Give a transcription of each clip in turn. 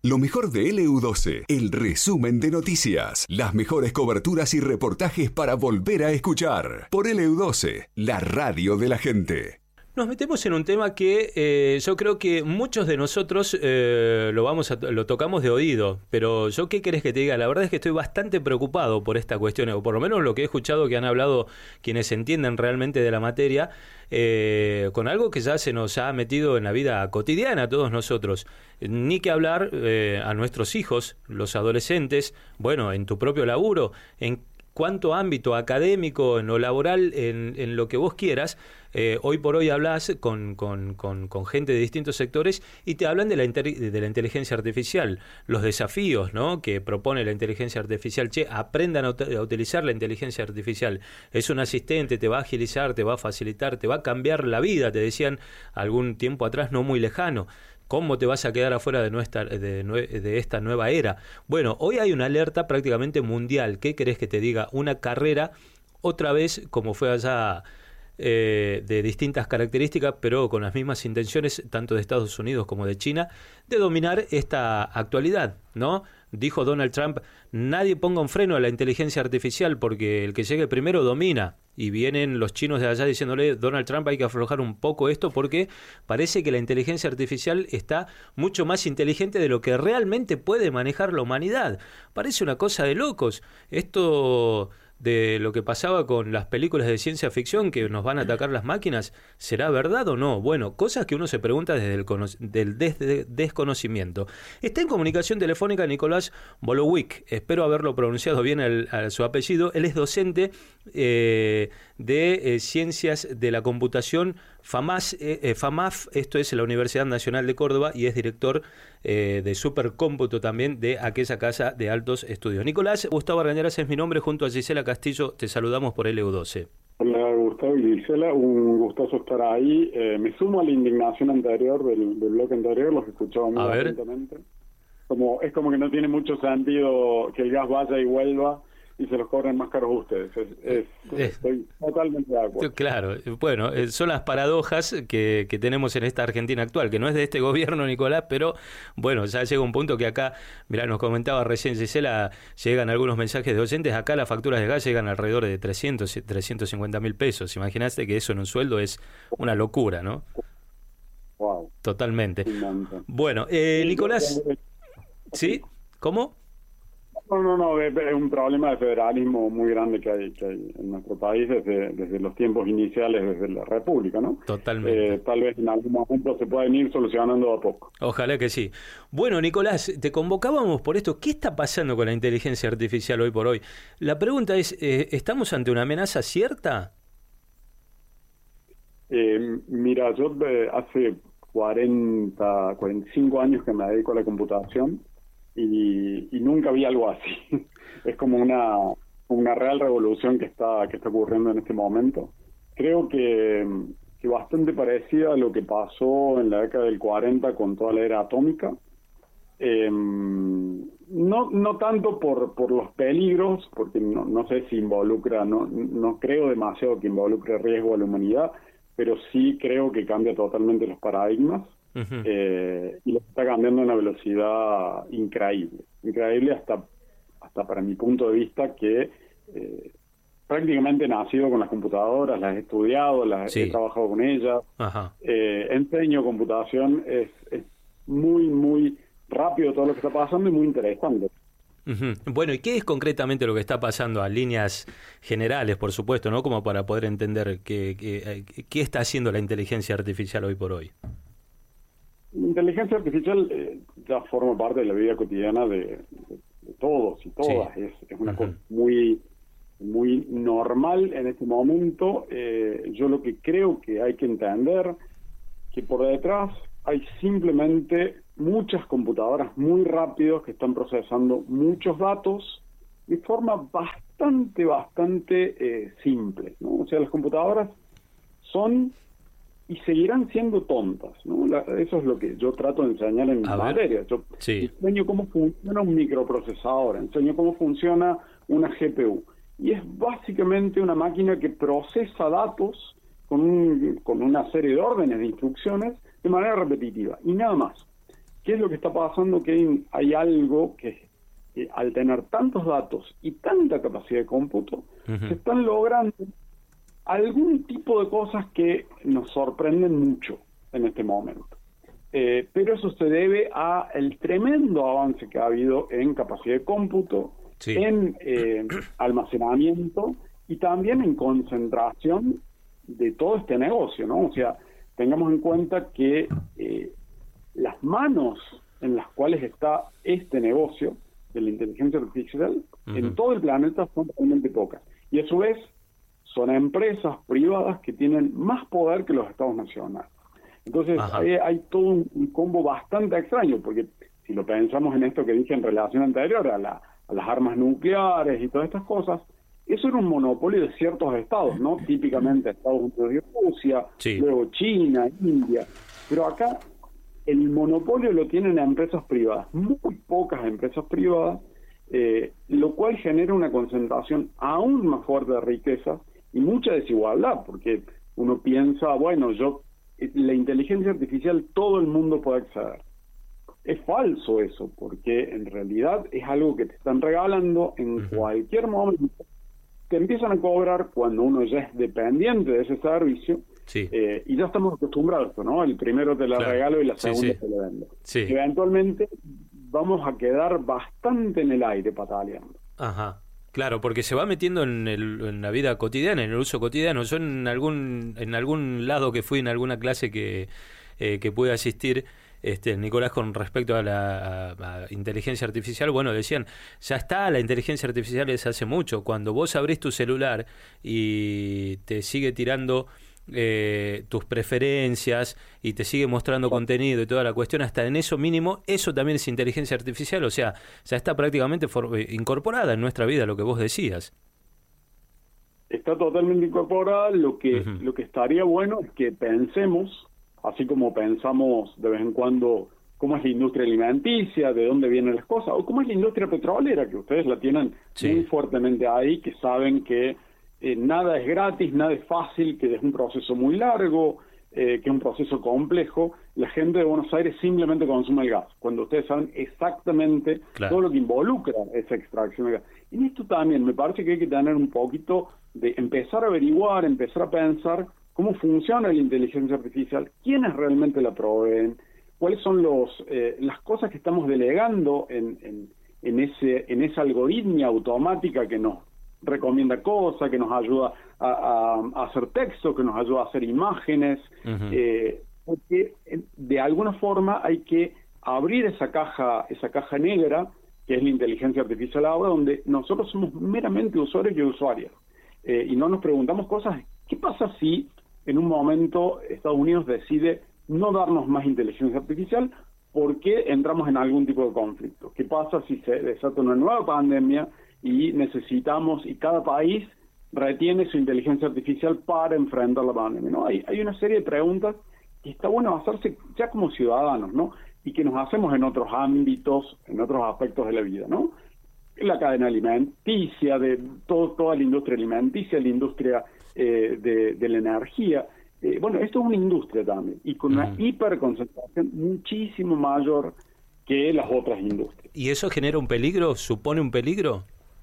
Lo mejor de LU12, el resumen de noticias, las mejores coberturas y reportajes para volver a escuchar. Por LU12, la radio de la gente. Nos metemos en un tema que yo creo que muchos de nosotros lo tocamos de oído, pero yo qué querés que te diga, la verdad es que estoy bastante preocupado por esta cuestión, o por lo menos lo que he escuchado que han hablado quienes entienden realmente de la materia, con algo que ya se nos ha metido en la vida cotidiana a todos nosotros. Ni que hablar a nuestros hijos, los adolescentes, bueno, en tu propio laburo, en cuánto ámbito académico, en lo laboral, en lo que vos quieras. Hoy por hoy hablas con gente de distintos sectores y te hablan de la inteligencia artificial, los desafíos, ¿no?, que propone la inteligencia artificial. Aprendan a utilizar la inteligencia artificial. Es un asistente, te va a agilizar, te va a facilitar, te va a cambiar la vida, te decían algún tiempo atrás, no muy lejano. ¿Cómo te vas a quedar afuera de esta nueva era? Bueno, hoy hay una alerta prácticamente mundial. ¿Qué querés que te diga? Una carrera, otra vez, como fue allá, de distintas características, pero con las mismas intenciones, tanto de Estados Unidos como de China, de dominar esta actualidad, ¿no? Dijo Donald Trump, nadie ponga un freno a la inteligencia artificial porque el que llegue primero domina. Y vienen los chinos de allá diciéndole, Donald Trump, hay que aflojar un poco esto porque parece que la inteligencia artificial está mucho más inteligente de lo que realmente puede manejar la humanidad. Parece una cosa de locos. Esto de lo que pasaba con las películas de ciencia ficción, que nos van a atacar las máquinas, ¿será verdad o no? Bueno, cosas que uno se pregunta desde desconocimiento. Está en comunicación telefónica Nicolás Bolowick, espero haberlo pronunciado bien su apellido. Él es docente de Ciencias de la Computación, FAMAF, esto es la Universidad Nacional de Córdoba, y es director de Supercómputo también de aquella casa de altos estudios. Nicolás, Gustavo Argañarás es mi nombre, junto a Gisela Castillo te saludamos por LU12. Hola Gustavo y Gisela, un gustoso estar ahí. Me sumo a la indignación anterior del bloque anterior, los escuchaba muy atentamente. Es como que no tiene mucho sentido que el gas vaya y vuelva y se los cobren más caros ustedes. Estoy totalmente de acuerdo. Claro, bueno, son las paradojas que tenemos en esta Argentina actual, que no es de este gobierno, Nicolás, pero bueno, ya llega un punto que acá, mirá, nos comentaba recién Gisela, llegan algunos mensajes de oyentes, acá las facturas de gas llegan alrededor de 350 mil pesos. Imaginaste que eso en un sueldo es una locura, ¿no? Wow. Totalmente. Bueno, Nicolás, ¿sí? ¿Cómo? No, es un problema de federalismo muy grande que hay en nuestro país desde los tiempos iniciales, desde la República, ¿no? Totalmente. Tal vez en algún momento se pueden ir solucionando a poco. Ojalá que sí. Bueno, Nicolás, te convocábamos por esto. ¿Qué está pasando con la inteligencia artificial hoy por hoy? La pregunta es, ¿estamos ante una amenaza cierta? Mira, yo hace 45 años que me dedico a la computación y nunca vi algo así. Es como una real revolución que está ocurriendo en este momento. Creo que bastante parecida a lo que pasó en la década del 40 con toda la era atómica. No tanto por los peligros, porque no sé si involucra, no creo demasiado que involucre riesgo a la humanidad, pero sí creo que cambia totalmente los paradigmas. Uh-huh. Y lo está cambiando a una velocidad increíble hasta para mi punto de vista, que prácticamente he nacido con las computadoras, las he estudiado, he trabajado con ellas. Ajá. Enseño computación, es muy, muy rápido todo lo que está pasando y muy interesante. Uh-huh. Bueno, ¿y qué es concretamente lo que está pasando a líneas generales, por supuesto, ¿no? Como para poder entender qué está haciendo la inteligencia artificial hoy por hoy. La inteligencia artificial ya forma parte de la vida cotidiana de todos y todas. Sí. Es una cosa muy, muy normal en este momento. Yo lo que creo que hay que entender, que por detrás hay simplemente muchas computadoras muy rápidas que están procesando muchos datos de forma bastante simple, ¿no? O sea, las computadoras son y seguirán siendo tontas, ¿no? Eso es lo que yo trato de enseñar en mi materia. Yo enseño cómo funciona un microprocesador, enseño cómo funciona una GPU. Y es básicamente una máquina que procesa datos con una serie de órdenes de instrucciones de manera repetitiva, y nada más. ¿qué es lo que está pasando? Que hay algo que al tener tantos datos y tanta capacidad de cómputo, se están logrando algún tipo de cosas que nos sorprenden mucho en este momento. Pero eso se debe a el tremendo avance que ha habido en capacidad de cómputo, en almacenamiento y también en concentración de todo este negocio, ¿no? O sea, tengamos en cuenta que las manos en las cuales está este negocio de la inteligencia artificial en todo el planeta son realmente pocas. Y a su vez son empresas privadas que tienen más poder que los estados nacionales. Entonces hay todo un combo bastante extraño, porque si lo pensamos en esto que dije en relación anterior a las armas nucleares y todas estas cosas, eso era un monopolio de ciertos estados, ¿no? Típicamente Estados Unidos y Rusia, luego China, India, pero acá el monopolio lo tienen empresas privadas, muy pocas empresas privadas, lo cual genera una concentración aún más fuerte de riqueza y mucha desigualdad, porque uno piensa, bueno, la inteligencia artificial todo el mundo puede acceder. Es falso eso, porque en realidad es algo que te están regalando en cualquier momento. Te empiezan a cobrar cuando uno ya es dependiente de ese servicio, y ya estamos acostumbrados a esto, ¿no? El primero te la regalo y la segunda te la vendo. Eventualmente vamos a quedar bastante en el aire pataleando. Claro, porque se va metiendo en la vida cotidiana, en el uso cotidiano. Yo en algún lado que fui, en alguna clase que pude asistir, Nicolás, con respecto a la inteligencia artificial, bueno, decían, ya está la inteligencia artificial desde hace mucho. Cuando vos abrís tu celular y te sigue tirando tus preferencias y te sigue mostrando contenido y toda la cuestión, hasta en eso mínimo, eso también es inteligencia artificial. O sea, ya está prácticamente incorporada en nuestra vida, lo que vos decías. Está totalmente incorporada. Lo que estaría bueno es que pensemos, así como pensamos de vez en cuando cómo es la industria alimenticia, de dónde vienen las cosas, o cómo es la industria petrolera, que ustedes la tienen muy fuertemente ahí, que saben que nada es gratis, nada es fácil, que es un proceso muy largo, que es un proceso complejo. La gente de Buenos Aires simplemente consume el gas, cuando ustedes saben exactamente todo lo que involucra esa extracción de gas. Y en esto también me parece que hay que tener un poquito de empezar a averiguar, empezar a pensar cómo funciona la inteligencia artificial, quiénes realmente la proveen, cuáles son las cosas que estamos delegando en esa algoritmia automática que nos recomienda cosas, que nos ayuda a hacer texto, que nos ayuda a hacer imágenes, porque de alguna forma hay que abrir esa caja negra que es la inteligencia artificial ahora, donde nosotros somos meramente usuarios y usuarias, y no nos preguntamos cosas. ¿Qué pasa si en un momento Estados Unidos decide no darnos más inteligencia artificial porque entramos en algún tipo de conflicto? ¿Qué pasa si se desata una nueva pandemia y necesitamos, y cada país retiene su inteligencia artificial para enfrentar la pandemia, ¿no? Hay una serie de preguntas que está bueno hacerse ya como ciudadanos, ¿no? Y que nos hacemos en otros ámbitos, en otros aspectos de la vida, ¿no? La cadena alimenticia, de toda la industria alimenticia, la industria de la energía. Bueno, esto es una industria también, y con una hiperconcentración muchísimo mayor que las otras industrias. ¿Y eso genera un peligro? ¿Supone un peligro?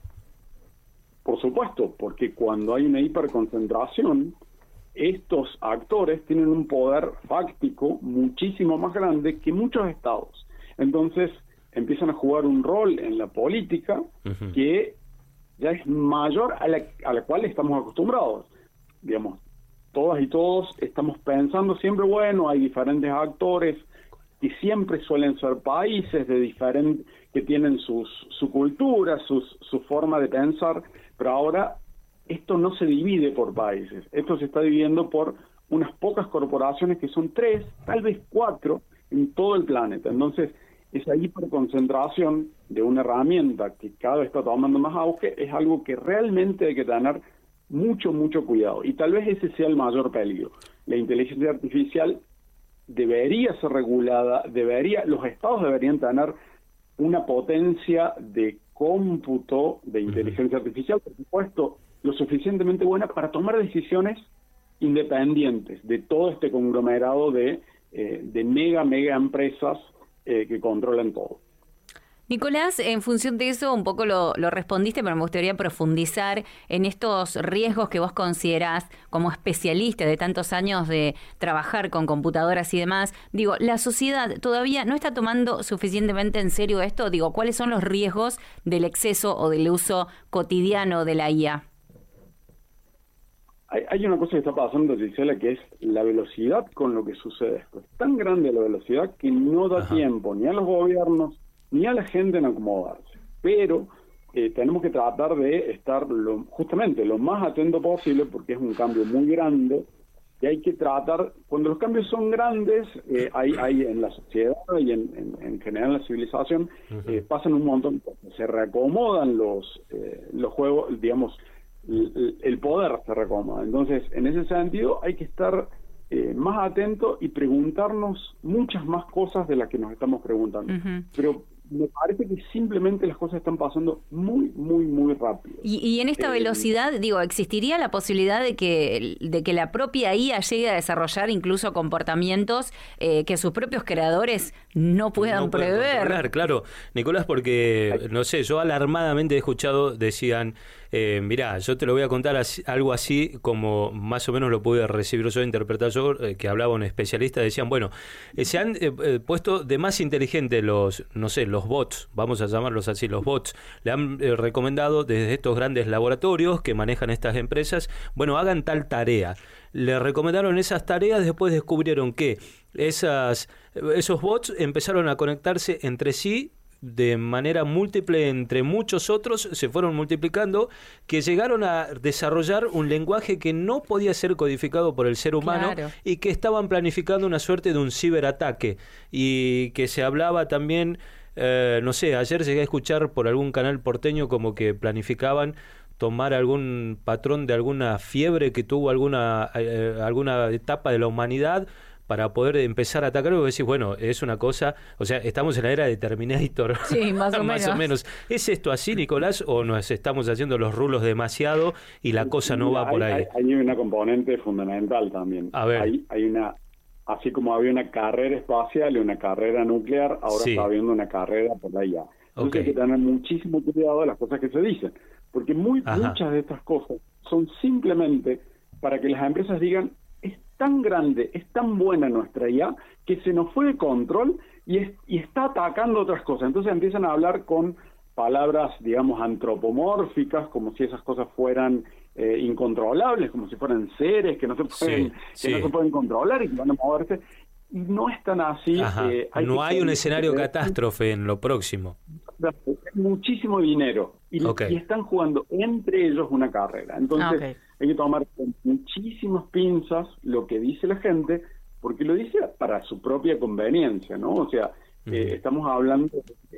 Por supuesto, porque cuando hay una hiperconcentración, estos actores tienen un poder fáctico muchísimo más grande que muchos estados. Entonces empiezan a jugar un rol en la política que ya es mayor a la cual estamos acostumbrados. Digamos, todas y todos estamos pensando siempre, bueno, hay diferentes actores y siempre suelen ser países de diferentes que tienen su cultura, su forma de pensar, pero ahora esto no se divide por países, esto se está dividiendo por unas pocas corporaciones que son 3, tal vez 4 en todo el planeta. Entonces, esa hiperconcentración de una herramienta que cada vez está tomando más auge es algo que realmente hay que tener mucho cuidado, y tal vez ese sea el mayor peligro. La inteligencia artificial debería ser regulada, los estados deberían tener una potencia de cómputo de inteligencia artificial, por supuesto, lo suficientemente buena para tomar decisiones independientes de todo este conglomerado de mega empresas que controlan todo. Nicolás, en función de eso, un poco lo respondiste, pero me gustaría profundizar en estos riesgos que vos considerás como especialista de tantos años de trabajar con computadoras y demás. Digo, ¿la sociedad todavía no está tomando suficientemente en serio esto? Digo, ¿cuáles son los riesgos del exceso o del uso cotidiano de la IA? Hay una cosa que está pasando, Gisela, que es la velocidad con lo que sucede esto. Es tan grande la velocidad que no da tiempo ni a los gobiernos ni a la gente en acomodarse. Pero tenemos que tratar de estar justamente lo más atento posible, porque es un cambio muy grande, y hay que tratar, cuando los cambios son grandes, hay en la sociedad y en general en la civilización, pasan un montón, se reacomodan los juegos, digamos, el poder se reacomoda. Entonces, en ese sentido, hay que estar más atentos y preguntarnos muchas más cosas de las que nos estamos preguntando. Pero me parece que simplemente las cosas están pasando muy, muy, muy rápido. Y en esta velocidad, digo, ¿existiría la posibilidad de que la propia IA llegue a desarrollar incluso comportamientos que sus propios creadores no puedan prever? Claro, Nicolás, porque, no sé, yo alarmadamente he escuchado, decían, mirá, yo te lo voy a contar algo así como más o menos lo pude recibir yo, interpretar yo, que hablaba un especialista, decían, bueno, se han puesto de más inteligente los bots, vamos a llamarlos así, los bots, le han recomendado desde estos grandes laboratorios que manejan estas empresas, bueno, hagan tal tarea. Le recomendaron esas tareas, después descubrieron que esos bots empezaron a conectarse entre sí de manera múltiple entre muchos otros, se fueron multiplicando, que llegaron a desarrollar un lenguaje que no podía ser codificado por el ser humano, y que estaban planificando una suerte de un ciberataque, y que se hablaba también, no sé, ayer llegué a escuchar por algún canal porteño como que planificaban tomar algún patrón de alguna fiebre que tuvo alguna etapa de la humanidad para poder empezar a atacar. Y vos decís, bueno, es una cosa, o sea, estamos en la era de Terminator. Sí, más o más o menos. ¿Es esto así, Nicolás, o nos estamos haciendo los rulos demasiado y la cosa no va por ahí? Hay una componente fundamental también. A ver. Hay una, así como había una carrera espacial y una carrera nuclear, ahora está habiendo una carrera por la IA. Entonces hay que tener muchísimo cuidado de las cosas que se dicen, porque muchas de estas cosas son simplemente para que las empresas digan, es tan grande, es tan buena nuestra IA, que se nos fue de control y está atacando otras cosas. Entonces empiezan a hablar con palabras, digamos, antropomórficas, como si esas cosas fueran incontrolables, como si fueran seres que no se pueden controlar y que van a moverse. Y no es tan así. No hay un escenario catástrofe en lo próximo. Es muchísimo dinero y están jugando entre ellos una carrera. Entonces hay que tomar con muchísimas pinzas lo que dice la gente, porque lo dice para su propia conveniencia, ¿no? O sea, estamos hablando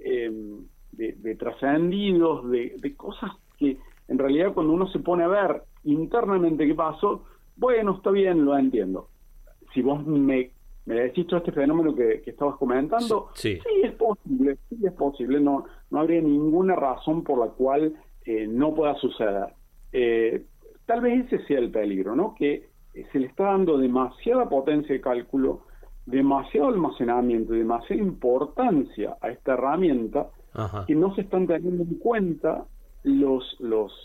de trascendidos, de cosas que en realidad cuando uno se pone a ver internamente qué pasó, bueno, está bien, lo entiendo. Si vos me decís todo este fenómeno que estabas comentando, sí es posible, no habría ninguna razón por la cual no pueda suceder. Tal vez ese sea el peligro, ¿no? Que se le está dando demasiada potencia de cálculo, demasiado almacenamiento, demasiada importancia a esta herramienta, que no se están teniendo en cuenta los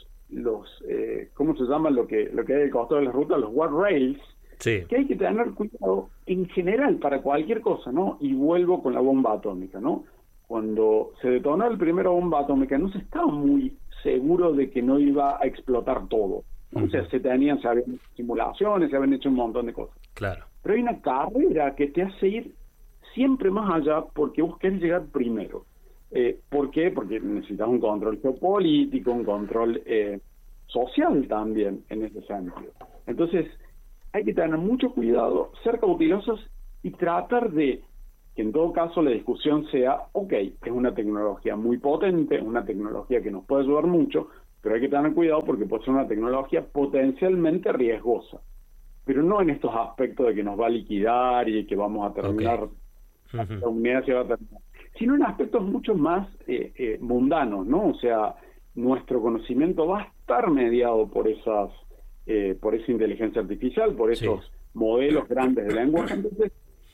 ¿cómo se llama lo que hay al costado de la ruta? Los guardrails. Sí. Que hay que tener cuidado en general para cualquier cosa, ¿no? Y vuelvo con la bomba atómica, ¿no? Cuando se detonó la primera bomba atómica no se estaba muy seguro de que no iba a explotar todo, ¿no? O sea, se habían hecho simulaciones, se habían hecho un montón de cosas. Claro. Pero hay una carrera que te hace ir siempre más allá porque vos querés llegar primero. ¿Por qué? Porque necesitas un control geopolítico, un control social también en ese sentido. Entonces, hay que tener mucho cuidado, ser cautelosos y tratar de que en todo caso la discusión sea, es una tecnología muy potente, es una tecnología que nos puede ayudar mucho, pero hay que tener cuidado porque puede ser una tecnología potencialmente riesgosa, pero no en estos aspectos de que nos va a liquidar y que vamos a terminar, la humanidad se va a terminar, sino en aspectos mucho más mundanos, ¿no? O sea, nuestro conocimiento va a estar mediado por esa inteligencia artificial, por esos modelos grandes de lenguaje. Entonces,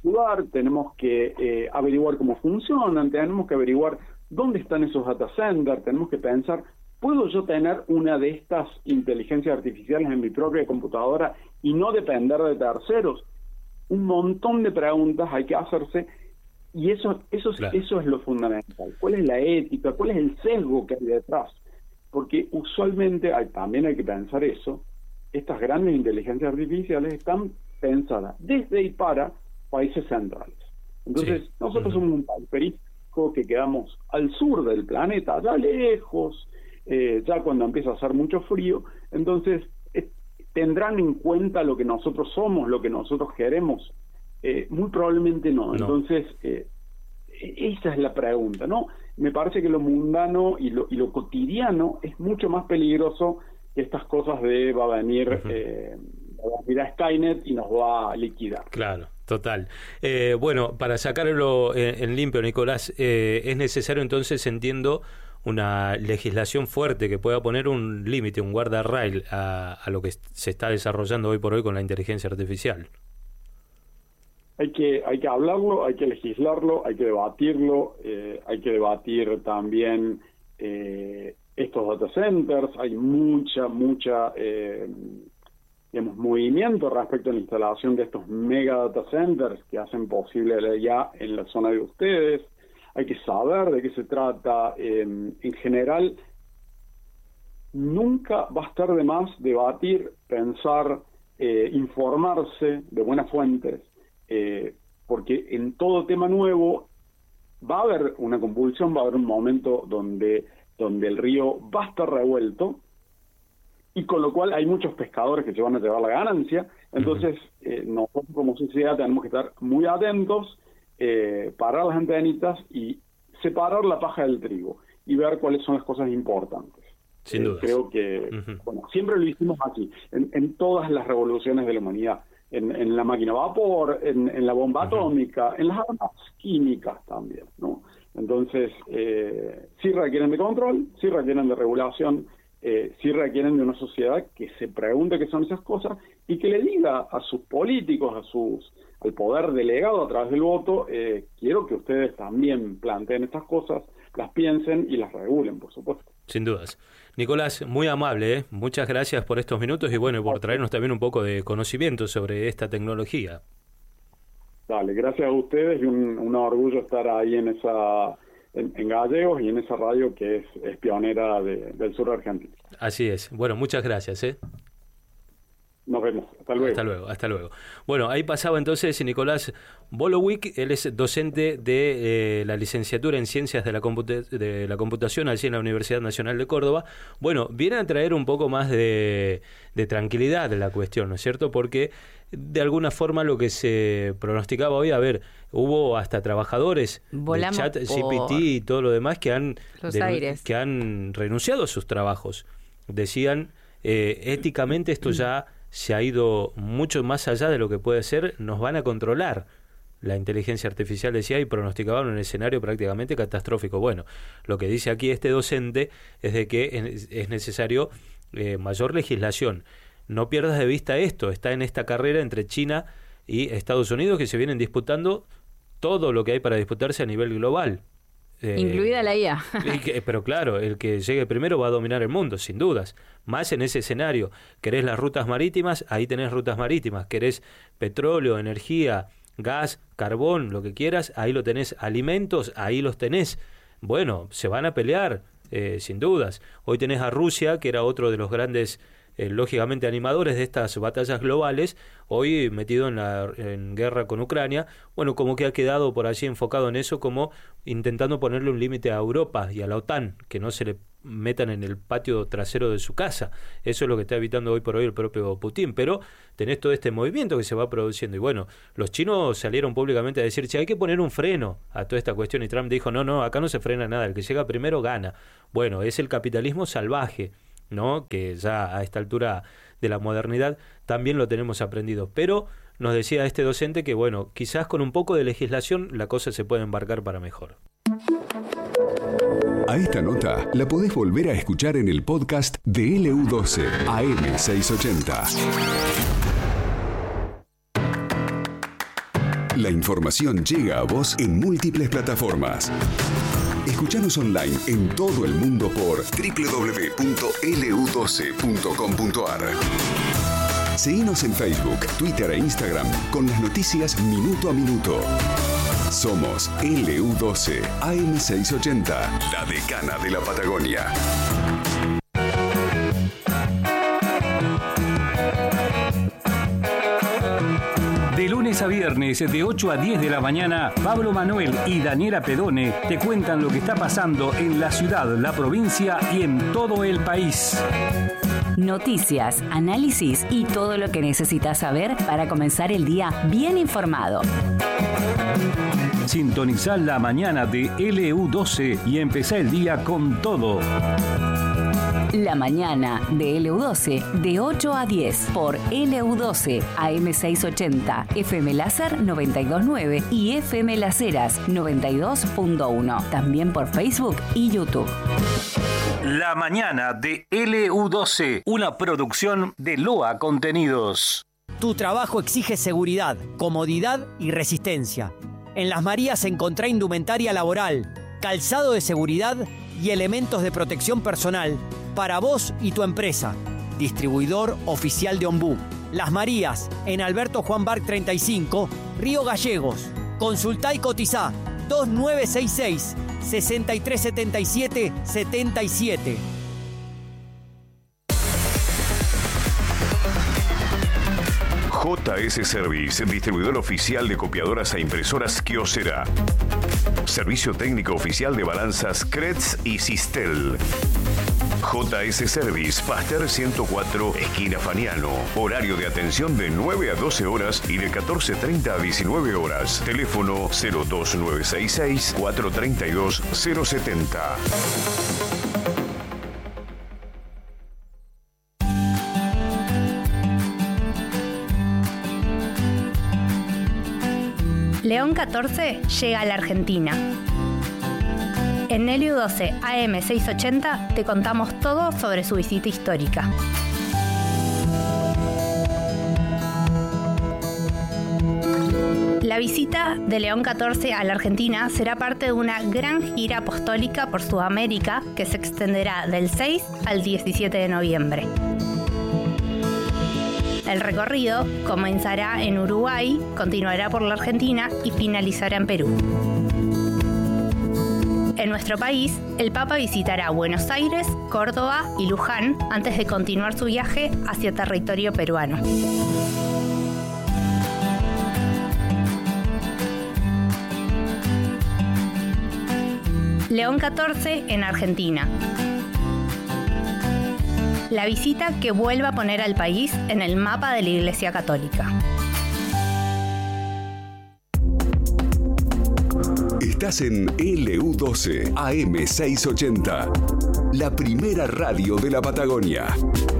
ayudar, tenemos que averiguar cómo funcionan, tenemos que averiguar dónde están esos data centers, tenemos que pensar, ¿puedo yo tener una de estas inteligencias artificiales en mi propia computadora y no depender de terceros? Un montón de preguntas hay que hacerse, y eso es lo fundamental. ¿Cuál es la ética? ¿Cuál es el sesgo que hay detrás? Porque usualmente también hay que pensar eso. Estas grandes inteligencias artificiales están pensadas desde y para países centrales. Entonces, nosotros somos un país periférico que quedamos al sur del planeta, allá lejos, ya cuando empieza a hacer mucho frío. Entonces, ¿tendrán en cuenta lo que nosotros somos, lo que nosotros queremos? Muy probablemente no. Entonces, esa es la pregunta, ¿no? Me parece que lo mundano y lo cotidiano es mucho más peligroso que estas cosas de va a venir a Skynet y nos va a liquidar. Claro, total. Bueno, para sacarlo en limpio, Nicolás, es necesario entonces, entiendo, una legislación fuerte que pueda poner un límite, un guardarrail a lo que se está desarrollando hoy por hoy con la inteligencia artificial. Hay que hablarlo, hay que legislarlo, hay que debatirlo, hay que debatir también estos data centers. Hay mucha movimiento respecto a la instalación de estos mega data centers que hacen posible ya en la zona de ustedes. Hay que saber de qué se trata. En general, nunca va a estar de más debatir, pensar, informarse de buenas fuentes, porque en todo tema nuevo va a haber una convulsión, va a haber un momento donde el río va a estar revuelto, y con lo cual hay muchos pescadores que se van a llevar la ganancia. Entonces, nosotros como sociedad tenemos que estar muy atentos, parar las antenitas y separar la paja del trigo y ver cuáles son las cosas importantes. Sin duda. Creo que siempre lo hicimos así, en todas las revoluciones de la humanidad, en la máquina a vapor, en la bomba atómica, en las armas químicas también, ¿no? Entonces, sí requieren de control, sí requieren de regulación, sí requieren de una sociedad que se pregunte qué son esas cosas y que le diga a sus políticos, al poder delegado a través del voto, quiero que ustedes también planteen estas cosas, las piensen y las regulen, por supuesto. Sin dudas. Nicolás, muy amable, muchas gracias por estos minutos y bueno, por traernos también un poco de conocimiento sobre esta tecnología. Dale, gracias a ustedes y un orgullo estar ahí en Gallegos y en esa radio que es pionera del sur argentino. Así es. Bueno, muchas gracias. Nos vemos. Hasta luego. Hasta luego. Bueno, ahí pasaba entonces Nicolás Bolowick. Él es docente de la licenciatura en Ciencias de la Computación allí en la Universidad Nacional de Córdoba. Bueno, viene a traer un poco más de tranquilidad la cuestión, ¿no es cierto? Porque de alguna forma lo que se pronosticaba hoy, hubo hasta trabajadores de ChatGPT y todo lo demás que han renunciado a sus trabajos. Decían, éticamente esto ya se ha ido mucho más allá de lo que puede ser, nos van a controlar. La inteligencia artificial decía y pronosticaban un escenario prácticamente catastrófico. Bueno, lo que dice aquí este docente es de que es necesario mayor legislación. No pierdas de vista esto, está en esta carrera entre China y Estados Unidos que se vienen disputando todo lo que hay para disputarse a nivel global. Incluida la IA. Pero claro, el que llegue primero va a dominar el mundo, sin dudas. Más en ese escenario. ¿Querés las rutas marítimas? Ahí tenés rutas marítimas. ¿Querés petróleo, energía, gas, carbón, lo que quieras? Ahí lo tenés. Alimentos, ahí los tenés. Bueno, se van a pelear, sin dudas. Hoy tenés a Rusia, que era otro de los grandes, lógicamente, animadores de estas batallas globales, hoy metido en guerra con Ucrania. Bueno, como que ha quedado por allí enfocado en eso, como intentando ponerle un límite a Europa y a la OTAN, que no se le metan en el patio trasero de su casa. Eso es lo que está evitando hoy por hoy el propio Putin, pero tenés todo este movimiento que se va produciendo. Y bueno, los chinos salieron públicamente a decir, che, hay que poner un freno a toda esta cuestión, y Trump dijo, no, acá no se frena nada, el que llega primero gana. Bueno, es el capitalismo salvaje, ¿no? Que ya a esta altura de la modernidad también lo tenemos aprendido. Pero nos decía este docente que, bueno, quizás con un poco de legislación la cosa se puede embarcar para mejor. A esta nota la podés volver a escuchar en el podcast de LU12 AM680. La información llega a vos en múltiples plataformas. Escuchanos online en todo el mundo por www.lu12.com.ar. Seguinos en Facebook, Twitter e Instagram con las noticias minuto a minuto. Somos LU12 AM680, la decana de la Patagonia. De lunes a viernes, de 8 a 10 de la mañana, Pablo Manuel y Daniela Pedone te cuentan lo que está pasando en la ciudad, la provincia y en todo el país. Noticias, análisis y todo lo que necesitas saber para comenzar el día bien informado. Sintonizá la mañana de LU12 y empezá el día con todo. La mañana de LU12 de 8 a 10 por LU12 AM680, FM Láser 92.9 y FM Las Heras 92.1. También por Facebook y YouTube. La mañana de LU12, una producción de LOA Contenidos. Tu trabajo exige seguridad, comodidad y resistencia. En Las Marías encontrá indumentaria laboral, calzado de seguridad y elementos de protección personal para vos y tu empresa. Distribuidor oficial de Ombú. Las Marías, en Alberto Juan Barc 35, Río Gallegos. Consultá y cotizá 2966 6377 77. JS Service, distribuidor oficial de copiadoras e impresoras Kyocera. Servicio técnico oficial de balanzas Kretz y Sistel. JS Service, Pasteur 104, esquina Faniano. Horario de atención de 9 a 12 horas y de 14:30 a 19 horas. Teléfono 02966 432 070. León 14 llega a la Argentina. En LU12 AM680 te contamos todo sobre su visita histórica. La visita de León 14 a la Argentina será parte de una gran gira apostólica por Sudamérica que se extenderá del 6 al 17 de noviembre. El recorrido comenzará en Uruguay, continuará por la Argentina y finalizará en Perú. En nuestro país, el Papa visitará Buenos Aires, Córdoba y Luján antes de continuar su viaje hacia territorio peruano. León 14 en Argentina. La visita que vuelve a poner al país en el mapa de la Iglesia Católica. Estás en LU12 AM680, la primera radio de la Patagonia.